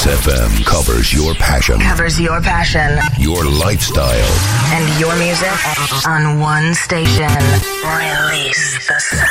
Release FM covers your passion. Covers your passion. Your lifestyle. And your music on one station. Release the sound.